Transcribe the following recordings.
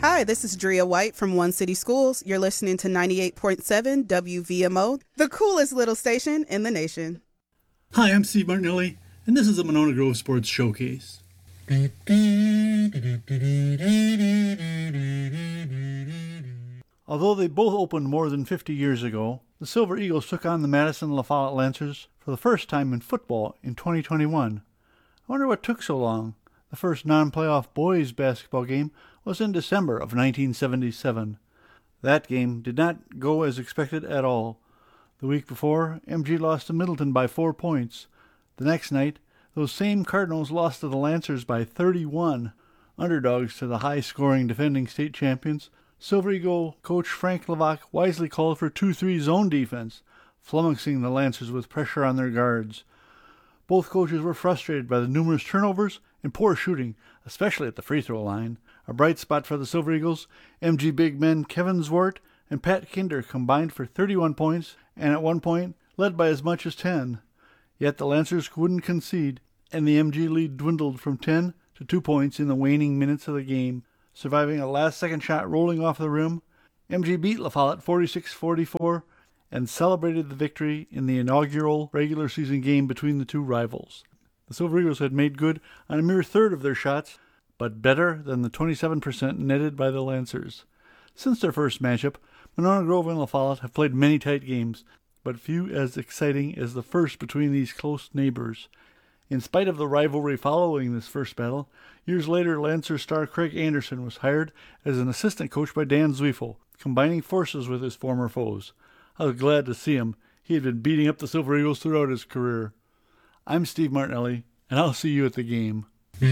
Hi, this is Drea White from One City Schools. You're listening to 98.7 WVMO, the coolest little station in the nation. Hi, I'm Steve Martinelli, and this is the Monona Grove Sports Showcase. Although they both opened more than 50 years ago, the Silver Eagles took on the Madison La Follette Lancers for the first time in football in 2021. I wonder what took so long. The first non-playoff boys basketball game was in December of 1977. That game did not go as expected at all. The week before, MG lost to Middleton by 4 points. The next night, those same Cardinals lost to the Lancers by 31. Underdogs to the high-scoring defending state champions, Silver Eagle coach Frank Levac wisely called for 2-3 zone defense, flummoxing the Lancers with pressure on their guards. Both coaches were frustrated by the numerous turnovers and poor shooting, especially at the free throw line. A bright spot for the Silver Eagles, MG big men Kevin Zwart and Pat Kinder combined for 31 points and at one point led by as much as 10. Yet the Lancers wouldn't concede, and the MG lead dwindled from 10 to 2 points in the waning minutes of the game. Surviving a last-second shot rolling off the rim, MG beat La Follette 46-44 and celebrated the victory in the inaugural regular season game between the two rivals. The Silver Eagles had made good on a mere third of their shots, but better than the 27% netted by the Lancers. Since their first matchup, Monona Grove and La Follette have played many tight games, but few as exciting as the first between these close neighbors. In spite of the rivalry following this first battle, years later Lancer star Craig Anderson was hired as an assistant coach by Dan Zweifel, combining forces with his former foes. I was glad to see him. He had been beating up the Silver Eagles throughout his career. I'm Steve Martinelli, and I'll see you at the game.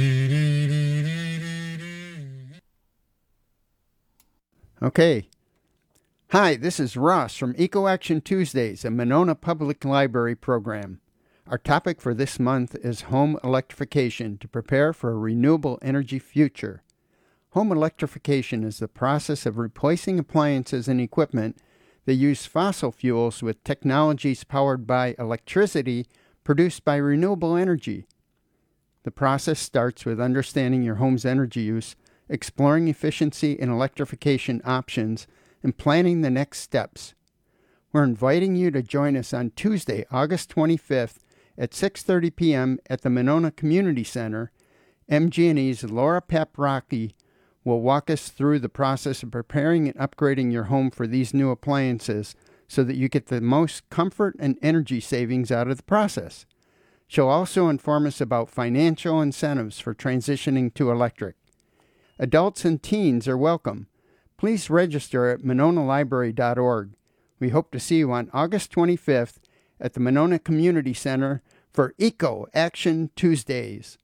Okay. Hi, this is Ross from Eco Action Tuesdays, a Monona Public Library program. Our topic for this month is home electrification to prepare for a renewable energy future. Home electrification is the process of replacing appliances and equipment that use fossil fuels with technologies powered by electricity produced by renewable energy. The process starts with understanding your home's energy use, exploring efficiency and electrification options, and planning the next steps. We're inviting you to join us on Tuesday, August 25th at 6:30 p.m. at the Monona Community Center. MG&E's Laura Paprocki will walk us through the process of preparing and upgrading your home for these new appliances so that you get the most comfort and energy savings out of the process. She'll also inform us about financial incentives for transitioning to electric. Adults and teens are welcome. Please register at mononalibrary.org. We hope to see you on August 25th at the Monona Community Center for Eco Action Tuesdays.